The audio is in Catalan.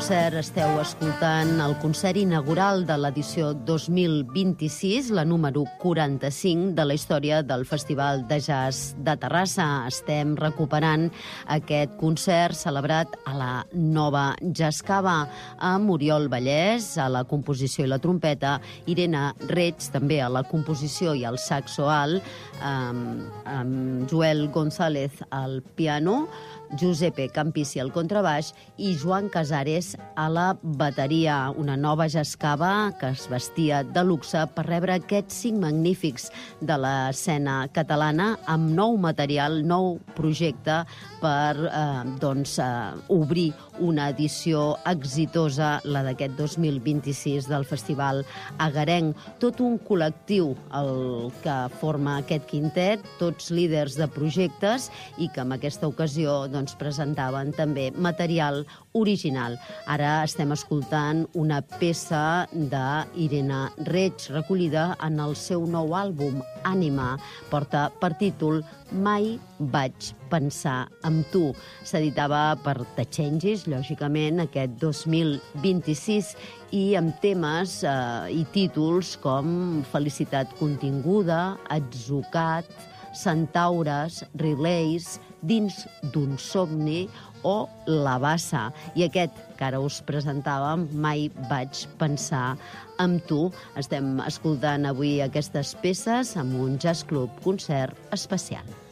concert. Esteu escoltant el concert inaugural de l'edició 2026, la número 45 de la història del Festival de Jazz de Terrassa. Estem recuperant aquest concert celebrat a la Nova Jazz Cava, amb Oriol Vallès a la composició i la trompeta, Irene Reig també a la composició i al saxo alt, amb Joel González al piano, Giuseppe Campissi al contrabaix i Joan Casares a la bateria. Una nova Jazz Cava que es vestia de luxe per rebre aquests 5 magnífics de l'escena catalana amb nou material, nou projecte per obrir una edició exitosa, la d'aquest 2026 del Festival Agarenc. Tot un col·lectiu el que forma aquest quintet, tots líders de projectes i que en aquesta ocasió presentaven també material original. Ara estem escoltant una peça d'Irene Reig recollida en el seu nou àlbum, Ànima. Porta per títol Mai vaig pensar en tu. S'editava per The Changes, lògicament, aquest 2026, i amb temes i títols com Felicitat continguda, Atzucat, Centaures, Relays, Dins d'un somni o La Bassa. I aquest que ara us presentàvem, Mai vaig pensar en tu. Estem escoltant avui aquestes peces amb un Jazz Club concert especial.